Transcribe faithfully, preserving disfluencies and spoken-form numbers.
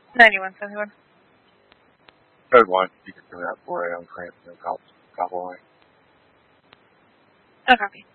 ninety-one seventy-one. Code one, you can do that four A on Cranston, Cobble Line. No copy.